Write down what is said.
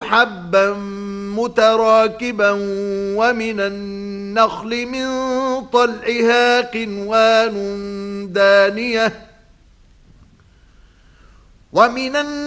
حبا متراكبا ومن النخل من طلعها قنوان دانية